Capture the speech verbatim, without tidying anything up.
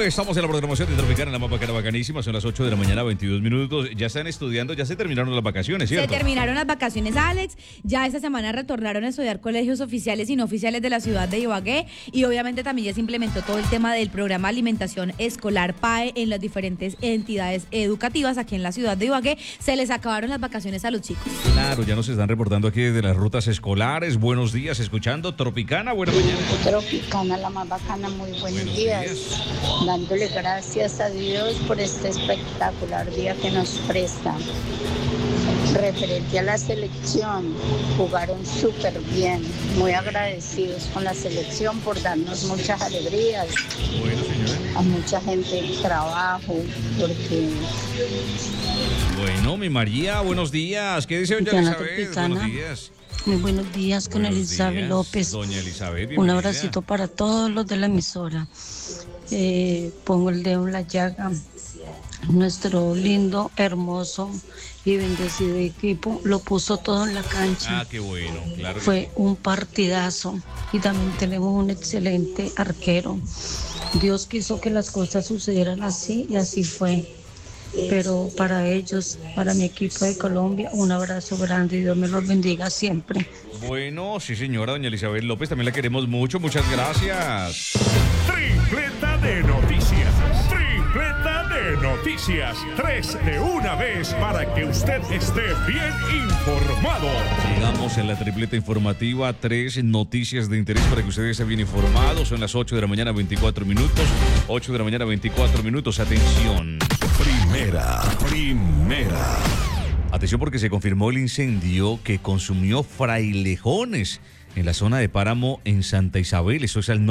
estamos en la programación de Tropicana, la más bacana, bacanísima. Son las ocho de la mañana, veintidós minutos. Ya están estudiando, ya se terminaron las vacaciones, ¿cierto? Se terminaron las vacaciones, Alex. Ya esta semana retornaron a estudiar colegios oficiales y no oficiales de la ciudad de Ibagué. Y obviamente también ya se implementó todo el tema del programa Alimentación Escolar P A E en las diferentes entidades educativas aquí en la ciudad de Ibagué. Se les acabaron las vacaciones a los chicos. Claro, ya nos están reportando aquí de las rutas escolares. Buenos días, escuchando Tropicana. Buenas mañanas. Tropicana, la más bacana, muy buenos, Buenos días. días. Dándole gracias a Dios por este espectacular día que nos presta. Referente a la selección, jugaron súper bien, muy agradecidos con la selección por darnos muchas alegrías. Bueno, señora. A mucha gente el trabajo, porque Bueno, mi María, buenos días. ¿Qué dice doña Tropicana, Elizabeth? Tropicana. Buenos días. Muy buenos días con Buenos Elizabeth días, López. Doña Elizabeth, Un bienvenida. abracito para todos los de la emisora. Eh, pongo el dedo en la llaga. Nuestro lindo, hermoso y bendecido equipo lo puso todo en la cancha. Ah, qué bueno, claro. que Fue un partidazo y también tenemos un excelente arquero. Dios quiso que las cosas sucedieran así y así fue. Pero para ellos, para mi equipo de Colombia, un abrazo grande y Dios me los bendiga siempre. sí. Bueno, sí, señora, doña Elizabeth López, también la queremos mucho. Muchas gracias. Tripleta de noticias. Tripleta de noticias. Tres de una vez para que usted esté bien informado. Llegamos en la tripleta informativa, tres noticias de interés para que ustedes estén bien informados. Son las ocho de la mañana, veinticuatro minutos. ocho de la mañana, veinticuatro minutos. Atención. Primera, primera. Atención porque se confirmó el incendio que consumió frailejones en la zona de Páramo en Santa Isabel. Eso es al norte.